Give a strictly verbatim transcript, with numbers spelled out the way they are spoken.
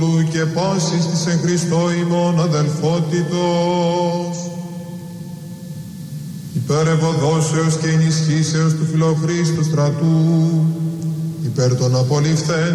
και πάσης της εν Χριστώ ημών αδελφότητος, υπέρ ευωδόσεως και ενισχύσεως του φιλοχρίστου στρατού, υπέρ των απολυφθέντων